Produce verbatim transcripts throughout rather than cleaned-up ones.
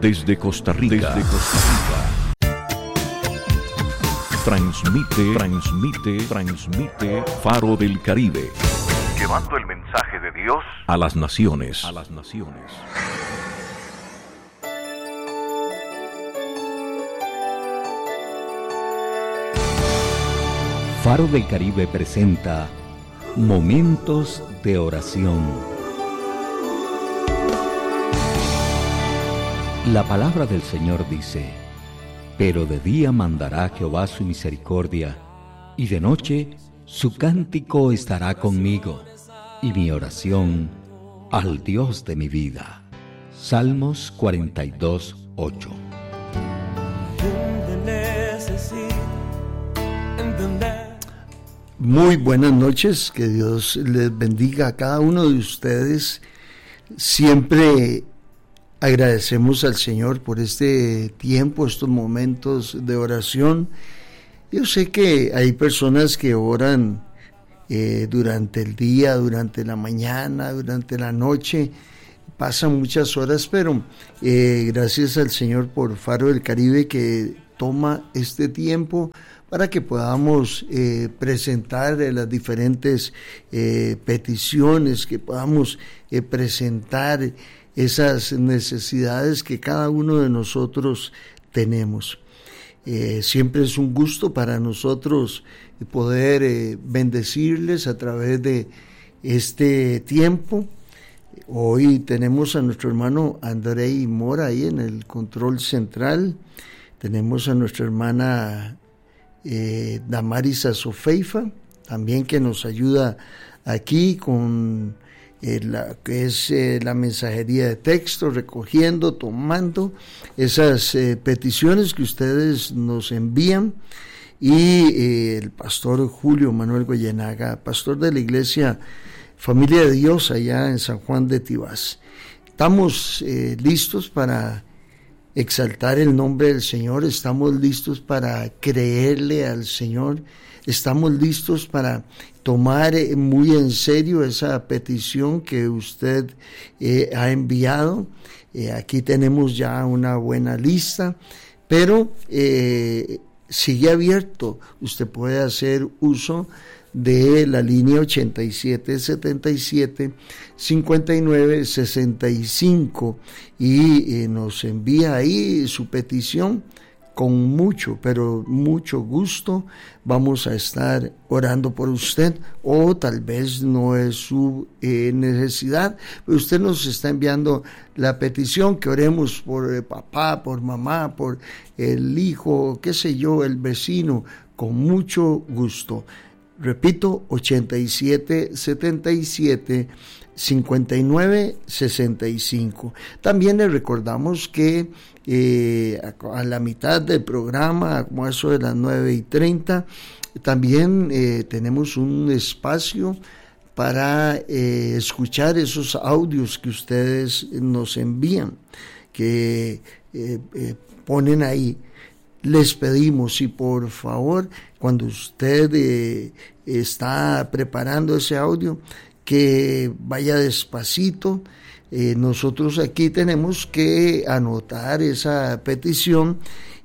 Desde Costa Rica. Desde Costa Rica. Transmite, transmite, transmite Faro del Caribe. Llevando el mensaje de Dios a las naciones. A las naciones. Faro del Caribe presenta Momentos de Oración. La palabra del Señor dice: pero de día mandará Jehová su misericordia, y de noche su cántico estará conmigo, y mi oración al Dios de mi vida. Salmos cuarenta y dos, ocho. Muy buenas noches, que Dios les bendiga a cada uno de ustedes. Siempre agradecemos al Señor por este tiempo, estos momentos de oración. Yo sé que hay personas que oran eh, durante el día, durante la mañana, durante la noche, pasan muchas horas, pero eh, gracias al Señor por Faro del Caribe, que toma este tiempo para que podamos eh, presentar eh, las diferentes eh, peticiones, que podamos eh, presentar esas necesidades que cada uno de nosotros tenemos. Eh, siempre es un gusto para nosotros poder eh, bendecirles a través de este tiempo. Hoy tenemos a nuestro hermano Andrei Mora ahí en el control central. Tenemos a nuestra hermana eh, Damaris Azofeifa, también, que nos ayuda aquí con eh, la que es eh, la mensajería de texto, recogiendo, tomando esas eh, peticiones que ustedes nos envían. Y eh, el pastor Julio Manuel Goyenaga, pastor de la iglesia Familia de Dios allá en San Juan de Tibás. Estamos eh, listos para exaltar el nombre del Señor, estamos listos para creerle al Señor, estamos listos para tomar muy en serio esa petición que usted eh, ha enviado. Eh, aquí tenemos ya una buena lista, pero eh, sigue abierto. Usted puede hacer uso de la línea ochenta y siete setenta y siete cincuenta y nueve sesenta y cinco y eh, nos envía ahí su petición. Con mucho, pero mucho gusto vamos a estar orando por usted, o tal vez no es su eh, necesidad, pero usted nos está enviando la petición que oremos por eh, papá, por mamá, por el hijo, qué sé yo, el vecino, con mucho gusto. Repito, ochenta y siete setenta y siete cincuenta y nueve sesenta y cinco. También le recordamos que eh, a, a la mitad del programa, como eso de las nueve y treinta, también eh, tenemos un espacio para eh, escuchar esos audios que ustedes nos envían, que eh, eh, ponen ahí. Les pedimos, y por favor, cuando usted eh, está preparando ese audio, que vaya despacito. Eh, nosotros aquí tenemos que anotar esa petición,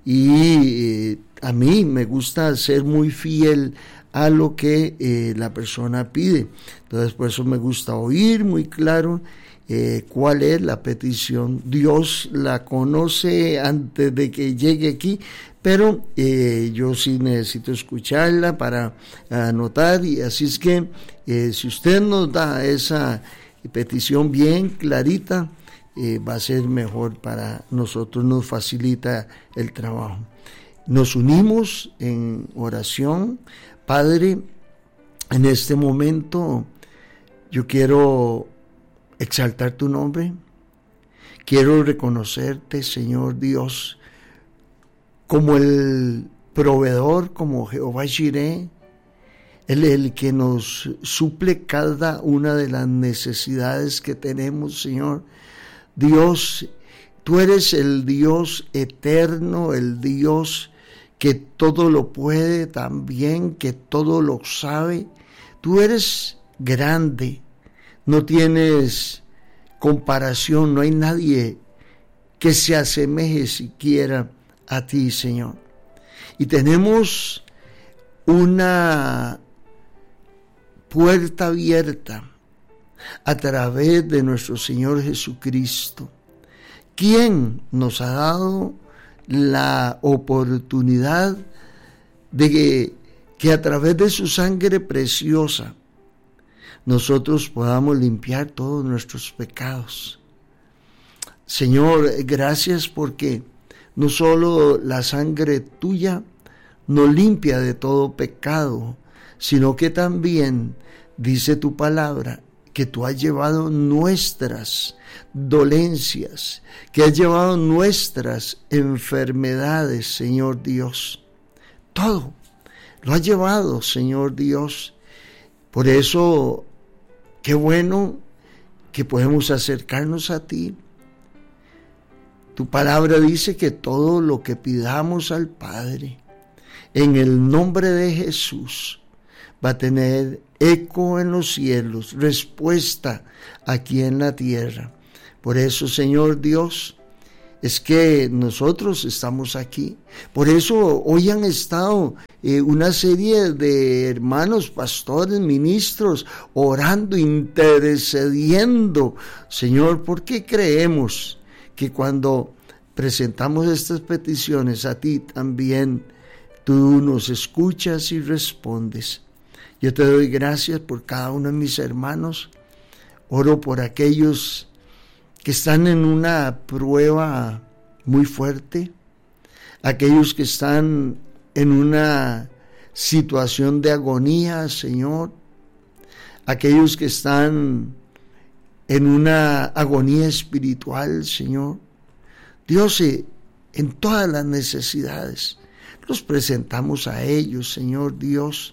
y eh, a mí me gusta ser muy fiel a lo que eh, la persona pide. Entonces, por eso me gusta oír muy claro Eh, cuál es la petición. Dios la conoce antes de que llegue aquí, pero eh, yo sí necesito escucharla para anotar, y así es que eh, si usted nos da esa petición bien clarita, eh, va a ser mejor para nosotros, nos facilita el trabajo. Nos unimos en oración. Padre, en este momento yo quiero exaltar tu nombre. Quiero reconocerte, Señor Dios, como el proveedor, como Jehová Jireh, Él es el que nos suple cada una de las necesidades que tenemos, Señor. Dios, tú eres el Dios eterno, el Dios que todo lo puede, también que todo lo sabe. Tú eres grande. No tienes comparación, no hay nadie que se asemeje siquiera a ti, Señor. Y tenemos una puerta abierta a través de nuestro Señor Jesucristo, quien nos ha dado la oportunidad de que, que a través de su sangre preciosa nosotros podamos limpiar todos nuestros pecados. Señor, gracias porque no solo la sangre tuya nos limpia de todo pecado, sino que también dice tu palabra que tú has llevado nuestras dolencias, que has llevado nuestras enfermedades, Señor Dios. Todo lo has llevado, Señor Dios. Por eso, qué bueno que podemos acercarnos a ti. Tu palabra dice que todo lo que pidamos al Padre, en el nombre de Jesús, va a tener eco en los cielos, respuesta aquí en la tierra. Por eso, Señor Dios, es que nosotros estamos aquí. Por eso hoy han estado eh, una serie de hermanos, pastores, ministros, orando, intercediendo, Señor, porque creemos que cuando presentamos estas peticiones a ti también, tú nos escuchas y respondes. Yo te doy gracias por cada uno de mis hermanos. Oro por aquellos que están en una prueba muy fuerte, aquellos que están en una situación de agonía, Señor, aquellos que están en una agonía espiritual, Señor. Dios, en todas las necesidades, los presentamos a ellos, Señor Dios.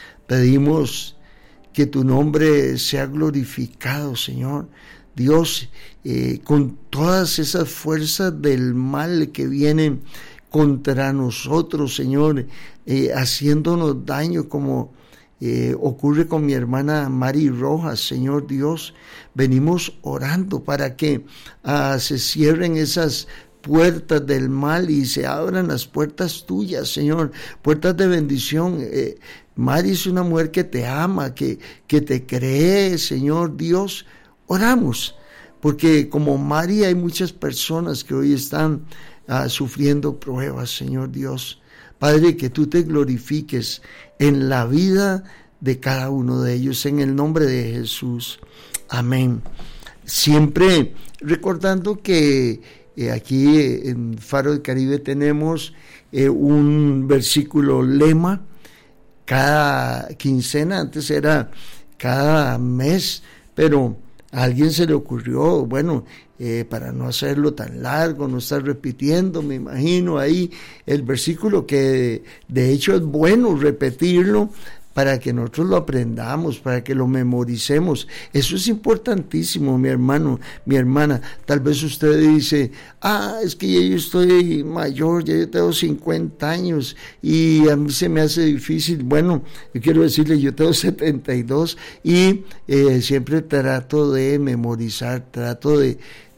Pedimos que tu nombre sea glorificado, Señor. Dios, eh, con todas esas fuerzas del mal que vienen contra nosotros, Señor, eh, haciéndonos daño como eh, ocurre con mi hermana Mari Rojas, Señor Dios, venimos orando para que ah, se cierren esas puertas del mal y se abran las puertas tuyas, Señor, puertas de bendición. Eh, Mari es una mujer que te ama, que, que te cree, Señor Dios. Oramos, porque como Mari hay muchas personas que hoy están uh, sufriendo pruebas, Señor Dios. Padre, que tú te glorifiques en la vida de cada uno de ellos, en el nombre de Jesús. Amén. Siempre recordando que eh, aquí en Faro del Caribe tenemos eh, un versículo lema cada quincena, antes era cada mes, pero a alguien se le ocurrió, bueno, eh, para no hacerlo tan largo, no estar repitiendo, me imagino ahí el versículo que de hecho es bueno repetirlo para que nosotros lo aprendamos, para que lo memoricemos. Eso es importantísimo, mi hermano, mi hermana. Tal vez usted dice, ah, es que ya yo estoy mayor, ya yo tengo cincuenta años y a mí se me hace difícil. Bueno, yo quiero decirle, yo tengo setenta y dos y eh, siempre trato de memorizar, trato de,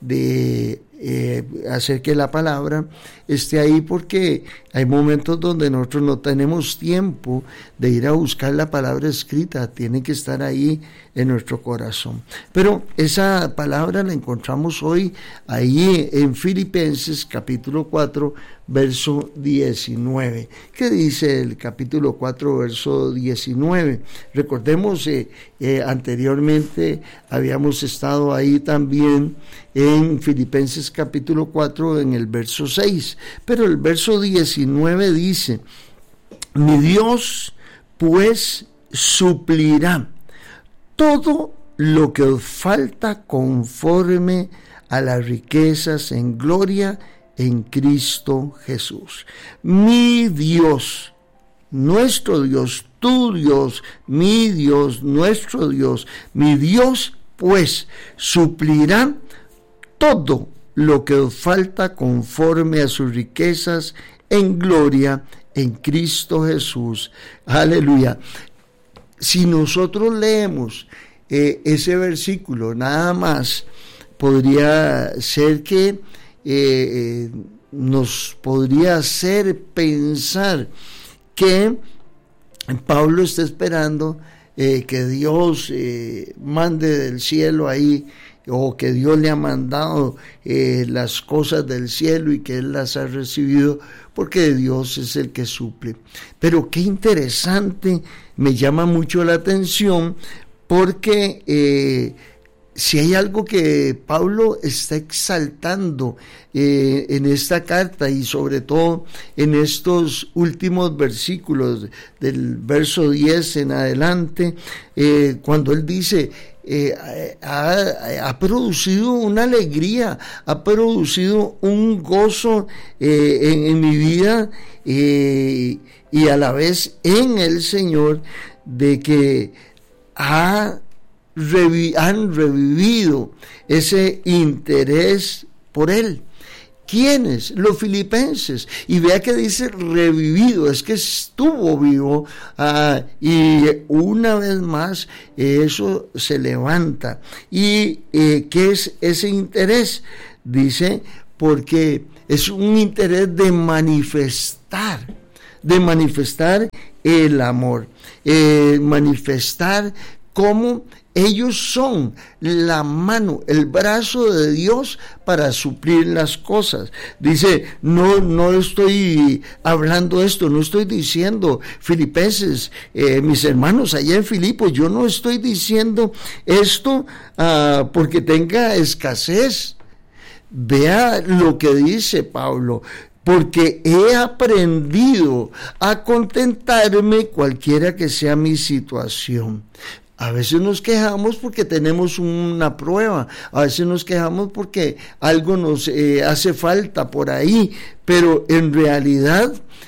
de eh, hacer que la palabra esté ahí, porque hay momentos donde nosotros no tenemos tiempo de ir a buscar la palabra escrita, tiene que estar ahí en nuestro corazón. Pero esa palabra la encontramos hoy ahí en Filipenses capítulo cuatro, verso diecinueve. ¿Qué dice el capítulo cuatro, verso diecinueve? Recordemos, eh, eh, anteriormente habíamos estado ahí también en Filipenses capítulo cuatro, en el verso seis, pero el verso diecinueve dice: mi Dios pues suplirá todo lo que os falta conforme a las riquezas en gloria en Cristo Jesús. Mi Dios, nuestro Dios, tu Dios, mi Dios, nuestro Dios, mi Dios pues suplirá todo lo que os falta conforme a sus riquezas en gloria en Cristo Jesús. Aleluya. Si nosotros leemos eh, ese versículo, nada más podría ser que eh, nos podría hacer pensar que Pablo está esperando eh, que Dios eh, mande del cielo ahí, o que Dios le ha mandado eh, las cosas del cielo y que él las ha recibido, porque Dios es el que suple. Pero qué interesante, me llama mucho la atención, porque eh, si hay algo que Pablo está exaltando eh, en esta carta, y sobre todo en estos últimos versículos del verso diez en adelante, eh, cuando él dice, eh, ha, ha producido una alegría, ha producido un gozo eh, en, en mi vida eh, y a la vez en el Señor, de que ha Revi- han revivido ese interés por él. ¿Quiénes? Los filipenses. Y vea que dice revivido, es que estuvo vivo, uh, y una vez más eso se levanta. ¿Y eh, qué es ese interés? Dice, porque es un interés de manifestar, de manifestar el amor, eh, manifestar cómo ellos son la mano, el brazo de Dios para suplir las cosas. Dice, no, no estoy hablando esto, no estoy diciendo, filipenses, eh, mis hermanos allá en Filipos, yo no estoy diciendo esto uh, porque tenga escasez. Vea lo que dice Pablo, porque he aprendido a contentarme cualquiera que sea mi situación. A veces nos quejamos porque tenemos una prueba, a veces nos quejamos porque algo nos eh, hace falta por ahí, pero en realidad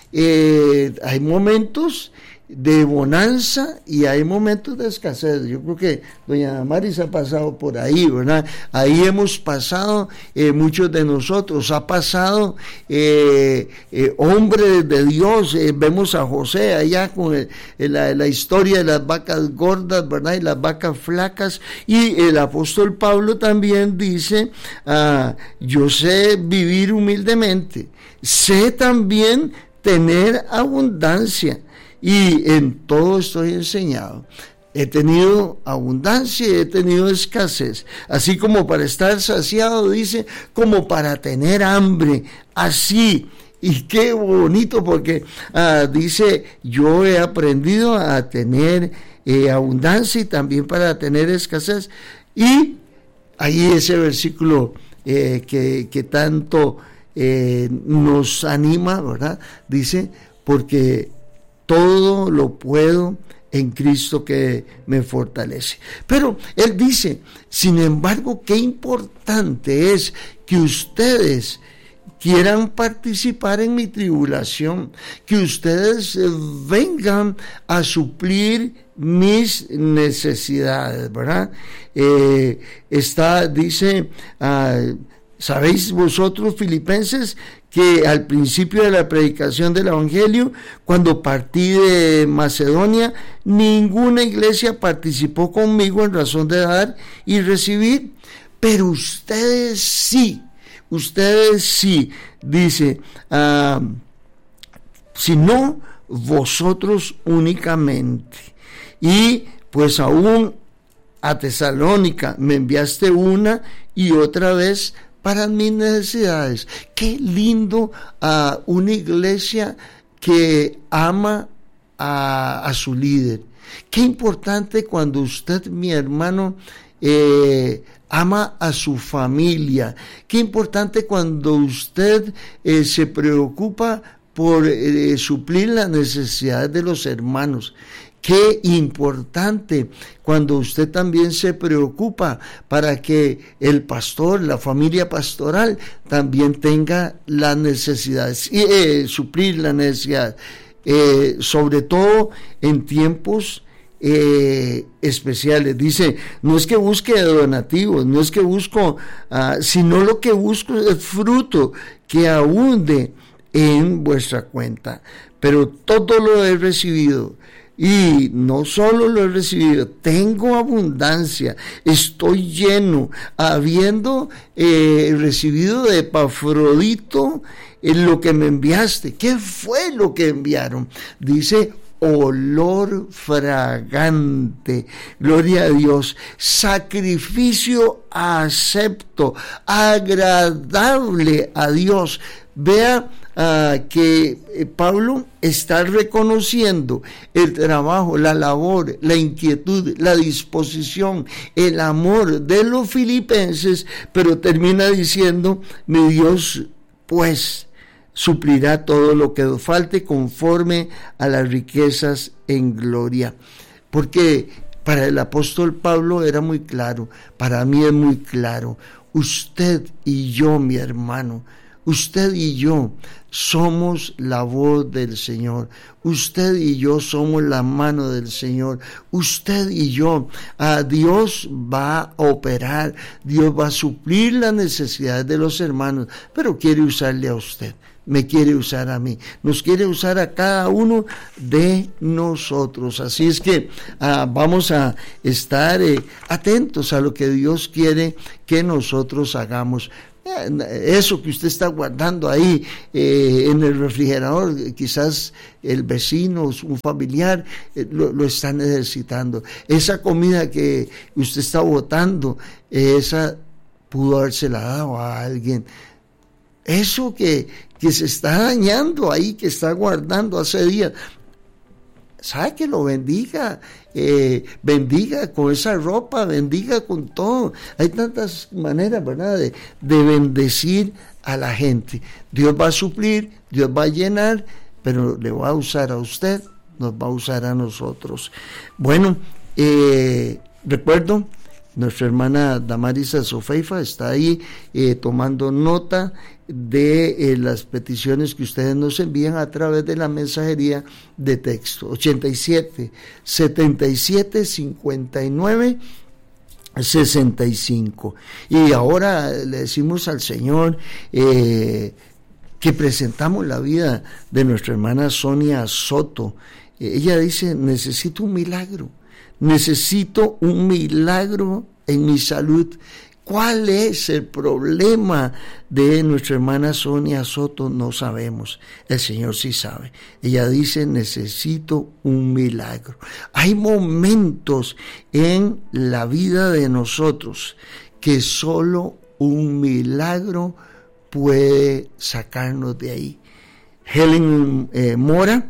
eh, hay momentos de bonanza y hay momentos de escasez. Yo creo que doña Damaris ha pasado por ahí, ¿verdad? Ahí hemos pasado eh, muchos de nosotros, ha pasado eh, eh, hombres de Dios, eh, vemos a José allá con el, la, la historia de las vacas gordas, ¿verdad? Y las vacas flacas, y el apóstol Pablo también dice, ah, yo sé vivir humildemente, sé también tener abundancia, y en todo estoy enseñado. He tenido abundancia y he tenido escasez, así como para estar saciado, dice, como para tener hambre, así. Y qué bonito, porque uh, dice, yo he aprendido a tener eh, abundancia y también para tener escasez. Y ahí ese versículo eh, que, que tanto eh, nos anima, ¿verdad? Dice, porque todo lo puedo en Cristo que me fortalece. Pero él dice, sin embargo, qué importante es que ustedes quieran participar en mi tribulación, que ustedes vengan a suplir mis necesidades, ¿verdad? Eh, está, dice, uh, ¿sabéis vosotros, filipenses, que al principio de la predicación del Evangelio, cuando partí de Macedonia, ninguna iglesia participó conmigo en razón de dar y recibir? Pero ustedes sí, ustedes sí, dice, uh, si no, vosotros únicamente. Y pues aún a Tesalónica me enviaste una y otra vez para mis necesidades. Qué lindo a uh, una iglesia que ama a, a su líder. Qué importante cuando usted, mi hermano, eh, ama a su familia. Qué importante cuando usted eh, se preocupa por eh, suplir las necesidades de los hermanos. Qué importante cuando usted también se preocupa para que el pastor, la familia pastoral, también tenga las necesidades, y eh, suplir la necesidad, eh, sobre todo en tiempos eh, especiales. Dice, no es que busque donativos, no es que busco, uh, sino lo que busco es fruto que abunde en vuestra cuenta. Pero todo lo he recibido y no solo lo he recibido, tengo abundancia, estoy lleno, habiendo eh, recibido de Epafrodito en lo que me enviaste. ¿Qué fue lo que enviaron? Dice, olor fragante, gloria a Dios, sacrificio acepto, agradable a Dios. Vea uh, que eh, Pablo está reconociendo el trabajo, la labor, la inquietud, la disposición, el amor de los filipenses, pero termina diciendo, mi Dios pues suplirá todo lo que os falte conforme a las riquezas en gloria. Porque para el apóstol Pablo era muy claro, para mí es muy claro, usted y yo, mi hermano, usted y yo somos la voz del Señor. Usted y yo somos la mano del Señor. Usted y yo, a Dios va a operar, Dios va a suplir las necesidades de los hermanos, pero quiere usarle a usted. Me quiere usar a mí, nos quiere usar a cada uno de nosotros. Así es que ah, vamos a estar eh, atentos a lo que Dios quiere que nosotros hagamos. Eso que usted está guardando ahí eh, en el refrigerador, quizás el vecino, un familiar eh, lo, lo está necesitando. Esa comida que usted está botando, eh, esa pudo habérsela dado a alguien. Eso que, que se está dañando ahí, que está guardando hace días, sabe que lo bendiga, eh, bendiga con esa ropa, bendiga con todo. Hay tantas maneras, ¿verdad?, de, de bendecir a la gente. Dios va a suplir, Dios va a llenar, pero le va a usar a usted, nos va a usar a nosotros. Bueno, eh, recuerdo, nuestra hermana Damaris Azofeifa está ahí eh, tomando nota de eh, las peticiones que ustedes nos envían a través de la mensajería de texto ochenta y siete, setenta y siete, cincuenta y nueve, sesenta y cinco. Y ahora le decimos al Señor eh, que presentamos la vida de nuestra hermana Sonia Soto. Ella dice, necesito un milagro, necesito un milagro en mi salud. ¿Cuál es el problema de nuestra hermana Sonia Soto? No sabemos. El Señor sí sabe. Ella dice, necesito un milagro. Hay momentos en la vida de nosotros que solo un milagro puede sacarnos de ahí. Helen eh, Mora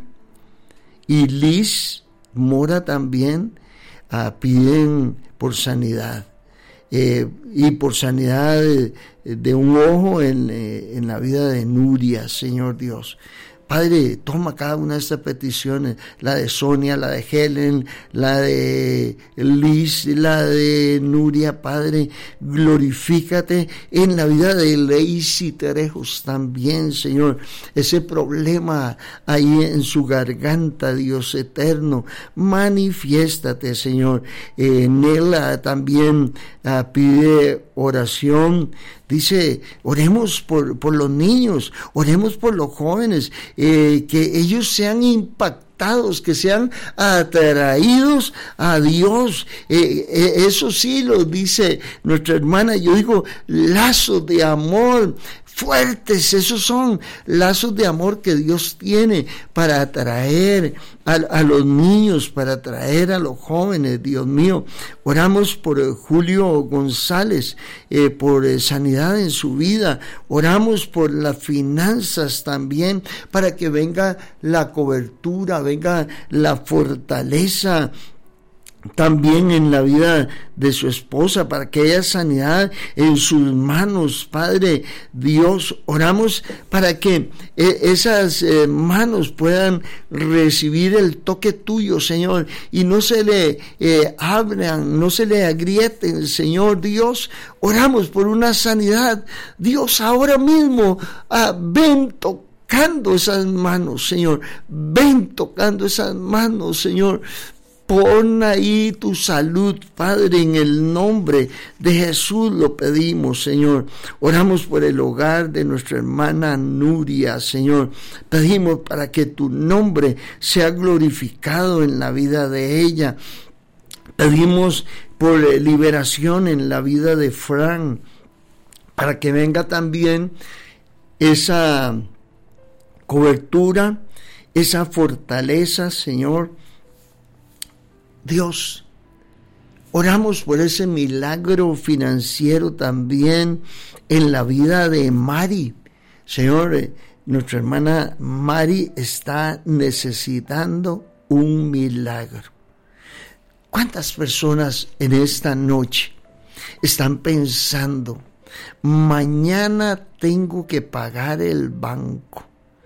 y Liz Mora también uh, piden por sanidad. Eh, y por sanidad de, de un ojo en, eh, en la vida de Nuria, Señor Dios. Padre, toma cada una de estas peticiones, la de Sonia, la de Helen, la de Liz, la de Nuria, Padre, glorifícate en la vida de Lacey Terejos también, Señor, ese problema ahí en su garganta, Dios eterno, manifiéstate, Señor. eh, Nela también uh, pide oración. Dice, oremos por, por los niños, oremos por los jóvenes, eh, que ellos sean impactados, que sean atraídos a Dios. Eh, eh, eso sí lo dice nuestra hermana. Yo digo, lazos de amor fuertes, esos son lazos de amor que Dios tiene para atraer a, a los niños, para atraer a los jóvenes. Dios mío, oramos por eh, Julio González, eh, por eh, sanidad en su vida, oramos por las finanzas también, para que venga la cobertura, venga la fortaleza también en la vida de su esposa, para que haya sanidad en sus manos, Padre Dios. Oramos para que eh, esas eh, manos puedan recibir el toque tuyo, Señor, y no se le eh, abran, no se le agrieten, Señor Dios. Oramos por una sanidad, Dios, ahora mismo. ah, ven, tocando esas manos, Señor, ven tocando esas manos, Señor. Pon ahí tu salud, Padre, en el nombre de Jesús lo pedimos, Señor. Oramos por el hogar de nuestra hermana Nuria, Señor. Pedimos para que tu nombre sea glorificado en la vida de ella. Pedimos por liberación en la vida de Fran, para que venga también esa cobertura, esa fortaleza, Señor. Dios, oramos por ese milagro financiero también en la vida de Mari. Señor, nuestra hermana Mari está necesitando un milagro. ¿Cuántas personas en esta noche están pensando, mañana tengo que pagar el banco?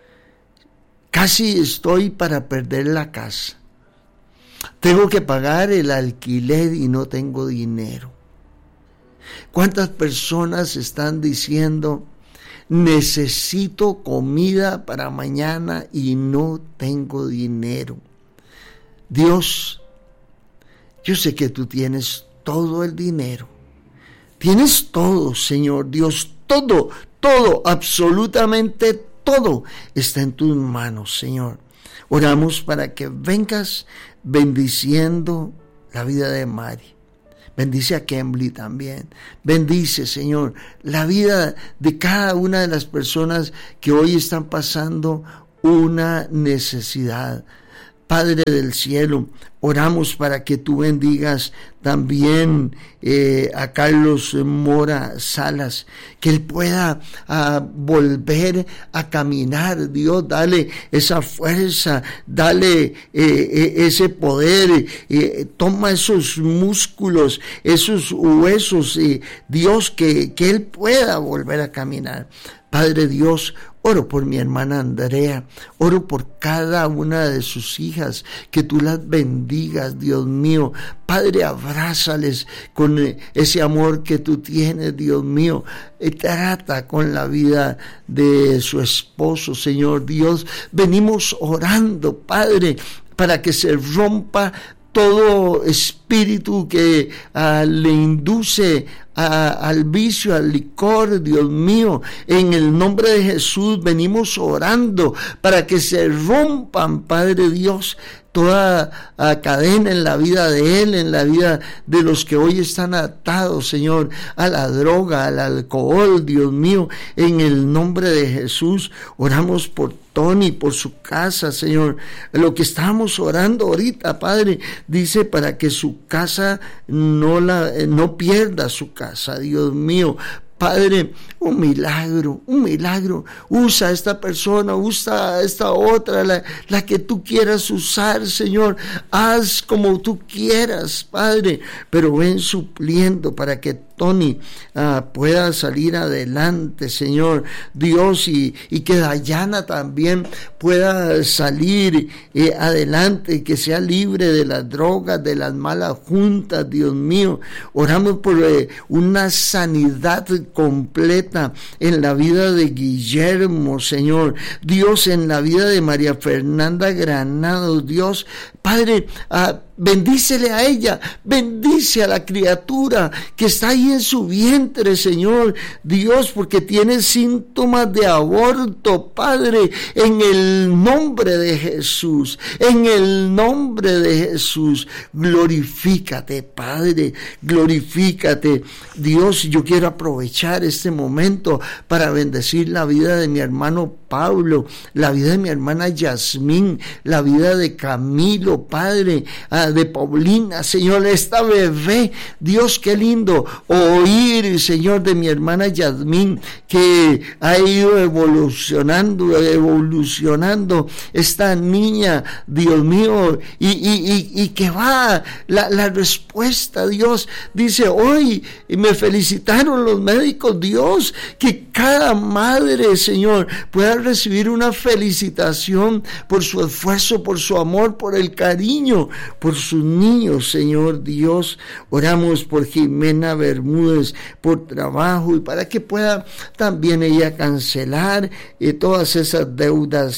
Casi estoy para perder la casa. Tengo que pagar el alquiler y no tengo dinero. ¿Cuántas personas están diciendo, necesito comida para mañana y no tengo dinero? Dios, yo sé que tú tienes todo el dinero. Tienes todo, Señor Dios, todo, todo, absolutamente todo está en tus manos, Señor. Oramos para que vengas bendiciendo la vida de Mari. Bendice a Kembly también. Bendice, Señor, la vida de cada una de las personas que hoy están pasando una necesidad. Padre del cielo, oramos para que tú bendigas también eh, a Carlos Mora Salas, que él pueda uh, volver a caminar. Dios, dale esa fuerza, dale eh, eh, ese poder, eh, toma esos músculos, esos huesos, eh, Dios, que, que él pueda volver a caminar. Padre Dios, oro por mi hermana Andrea, oro por cada una de sus hijas, que tú las bendigas, Dios mío. Padre, abrázales con ese amor que tú tienes, Dios mío. Trata con la vida de su esposo, Señor Dios. Venimos orando, Padre, para que se rompa todo espíritu que uh, le induce uh, al vicio, al licor, Dios mío. En el nombre de Jesús venimos orando para que se rompan, Padre Dios, toda uh, cadena en la vida de él, en la vida de los que hoy están atados, Señor, a la droga, al alcohol, Dios mío. En el nombre de Jesús oramos por Tony, por su casa, Señor. Lo que estamos orando ahorita, Padre, dice para que su casa no la no pierda su casa, Dios mío. Padre, un milagro, un milagro. Usa a esta persona, usa a esta otra, la, la que tú quieras usar, Señor. Haz como tú quieras, Padre, pero ven supliendo para que Tony uh, pueda salir adelante, Señor Dios, y, y que Dayana también pueda salir eh, adelante, que sea libre de las drogas, de las malas juntas, Dios mío. Oramos por eh, una sanidad completa en la vida de Guillermo, Señor Dios, en la vida de María Fernanda Granados, Dios, Padre, uh, bendícele a ella, bendice a la criatura que está ahí en su vientre, Señor Dios, porque tiene síntomas de aborto, Padre, en el nombre de Jesús, en el nombre de Jesús, glorifícate, Padre, glorifícate, Dios. Yo quiero aprovechar este momento para bendecir la vida de mi hermano Pablo, la vida de mi hermana Yasmín, la vida de Camilo, Padre, de Paulina, Señor, esta bebé, Dios, qué lindo oír, Señor, de mi hermana Yasmín, que ha ido evolucionando, evolucionando esta niña, Dios mío, y, y, y, y que va la, la respuesta, Dios, dice, hoy me felicitaron los médicos, Dios, que cada madre, Señor, pueda recibir una felicitación por su esfuerzo, por su amor, por el cariño, por sus niños, Señor Dios. Oramos por Jimena Bermúdez, por trabajo, y para que pueda también ella cancelar eh, todas esas deudas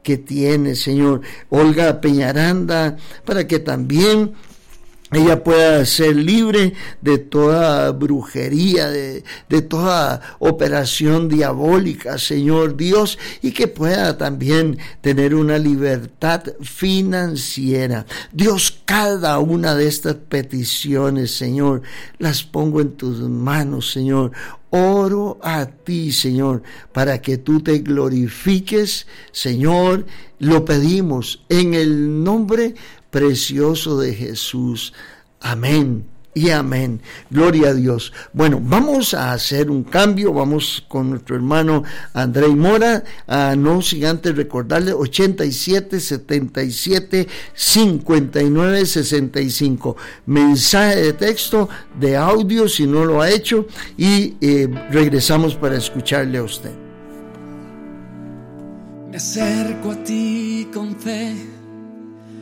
que tiene, Señor. Olga Peñaranda, para que también ella pueda ser libre de toda brujería, de, de toda operación diabólica, Señor Dios, y que pueda también tener una libertad financiera. Dios, cada una de estas peticiones, Señor, las pongo en tus manos, Señor. Oro a ti, Señor, para que tú te glorifiques, Señor. Lo pedimos en el nombre precioso de Jesús. Amén y amén. Gloria a Dios. Bueno, vamos a hacer un cambio. Vamos con nuestro hermano Andrei Mora. Uh, no sin antes recordarle ochenta y siete, setenta y siete, cincuenta y nueve, sesenta y cinco. Mensaje de texto, de audio, si no lo ha hecho. Y eh, regresamos para escucharle a usted. Me acerco a ti con fe,